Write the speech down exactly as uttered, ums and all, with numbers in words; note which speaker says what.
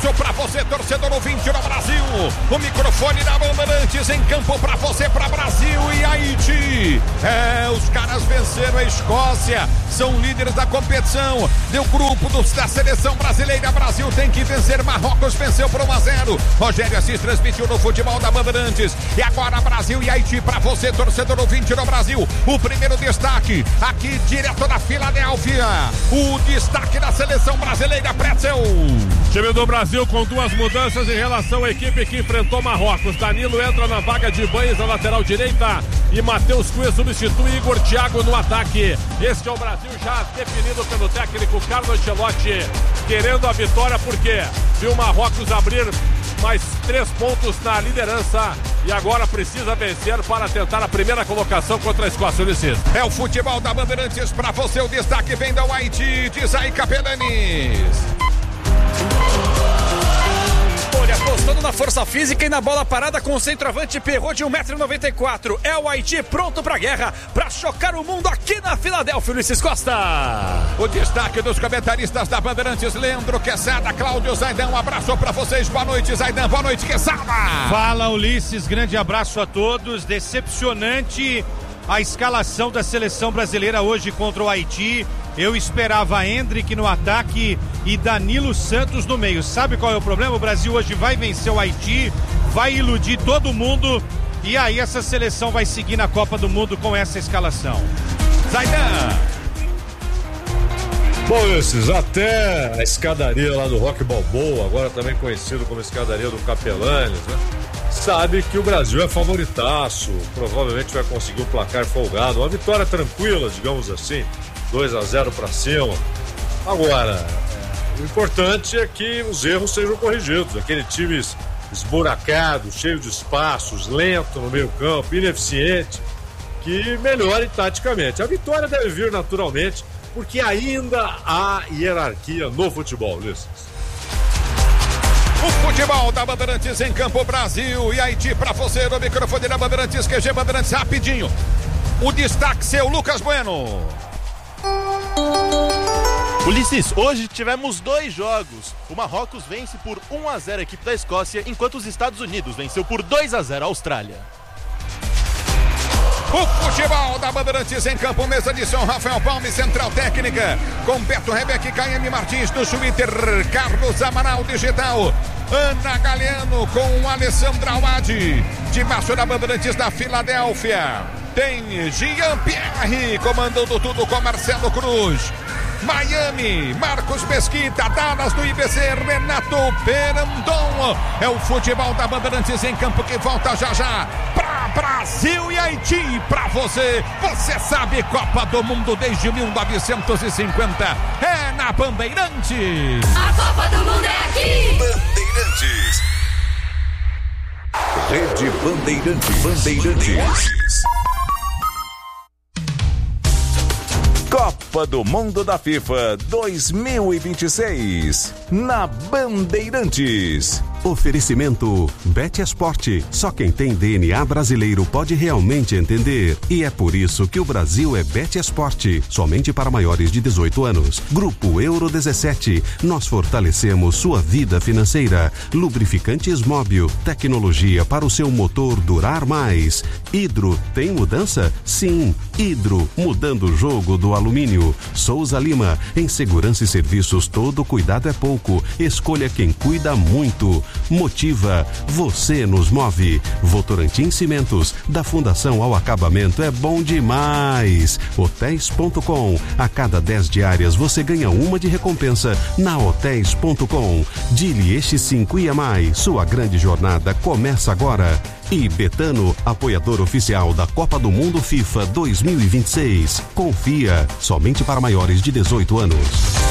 Speaker 1: abraço pra você, torcedor ouvinte no Brasil. O microfone da Bandeirantes em campo pra você, pra Brasil e Haiti. É, os caras venceram a Escócia, são líderes da competição. Deu grupo dos, da seleção brasileira. Brasil tem que vencer. Marrocos venceu por um a zero. Rogério Assis transmitiu no futebol da Bandeirantes. E agora Brasil e Haiti pra você, torcedor ouvinte no Brasil. O primeiro destaque aqui direto da Filadélfia. O destaque da seleção brasileira, Pretzel.
Speaker 2: Time do Brasil com duas mudanças em relação à equipe que enfrentou Marrocos. Danilo entra na vaga de Banhes na lateral direita e Matheus Cunha substitui Igor Thiago no ataque. Este é o Brasil já definido pelo técnico Carlo Ancelotti, querendo a vitória porque viu o Marrocos abrir mais três pontos na liderança e agora precisa vencer para tentar a primeira colocação contra a Escócia. Ulisses.
Speaker 1: É o futebol da Bandeirantes para você, o destaque vem da Haiti, diz aí Capelanes.
Speaker 3: Olha, apostando na força física e na bola parada com o centroavante Perrot de um metro e noventa e quatro. É o Haiti pronto pra guerra, pra chocar o mundo aqui na Filadélfia, Ulisses Costa.
Speaker 1: O destaque dos comentaristas da Bandeirantes, Leandro Quesada, Cláudio Zaidan, um abraço pra vocês, boa noite Zaidan, boa noite Quesada.
Speaker 4: Fala Ulisses, grande abraço a todos. Decepcionante a escalação da seleção brasileira hoje contra o Haiti. Eu esperava Hendrick no ataque e Danilo Santos no meio. Sabe qual é o problema? O Brasil hoje vai vencer o Haiti, vai iludir todo mundo e aí essa seleção vai seguir na Copa do Mundo com essa escalação.
Speaker 1: Zaidan.
Speaker 5: Bom, esses até a escadaria lá do Rock Balboa, agora também conhecido como escadaria do Capelanes, né? Sabe que o Brasil é favoritaço, provavelmente vai conseguir um placar folgado, uma vitória tranquila, digamos assim, dois a zero para cima. Agora, o importante é que os erros sejam corrigidos, aquele time esburacado, cheio de espaços, lento no meio campo, ineficiente, que melhore taticamente. A vitória deve vir naturalmente, porque ainda há hierarquia no futebol, Ulisses.
Speaker 1: O futebol da Bandeirantes em campo, Brasil e Haiti pra você no microfone da Bandeirantes, Q G Bandeirantes, rapidinho. O destaque seu, Lucas Bueno.
Speaker 6: Ulisses, hoje tivemos dois jogos. O Marrocos vence por um a zero a equipe da Escócia, enquanto os Estados Unidos venceu por dois a zero a Austrália.
Speaker 1: O futebol da Bandeirantes em campo, mesa de som, Rafael Palme, Central Técnica, com Beto Rebeck, Caiane Martins no Twitter, Carlos Amaral Digital, Ana Galeano com Alessandra Awadi, debaixo da Bandeirantes da Filadélfia, tem Jean-Pierre comandando tudo com Marcelo Cruz, Miami, Marcos Mesquita, Dallas do I B C, Renato Perandon. É o futebol da Bandeirantes em campo que volta já já pra Brasil e Haiti. Pra você, você sabe, Copa do Mundo desde mil novecentos e cinquenta é na Bandeirantes.
Speaker 7: A Copa do Mundo é aqui.
Speaker 8: Bandeirantes. Rede Bandeirantes. Bandeirantes. Copa do Mundo da FIFA dois mil e vinte e seis na Bandeirantes.
Speaker 9: Oferecimento Betesport. Só quem tem D N A brasileiro pode realmente entender. E é por isso que o Brasil é Betesport. Somente para maiores de dezoito anos. Grupo Euro dezessete. Nós fortalecemos sua vida financeira. Lubrificantes Móbil. Tecnologia para o seu motor durar mais. Hidro. Tem mudança? Sim. Hidro. Mudando o jogo do alumínio. Souza Lima. Em segurança e serviços, todo cuidado é pouco. Escolha quem cuida muito. Motiva, você nos move. Votorantim Cimentos, da fundação ao acabamento é bom demais. Hotéis ponto com, a cada dez diárias você ganha uma de recompensa na Hotéis ponto com. Dili Este cinco I A Mais, sua grande jornada começa agora. E Betano, apoiador oficial da Copa do Mundo FIFA dois mil e vinte e seis. Confia, somente para maiores de dezoito anos.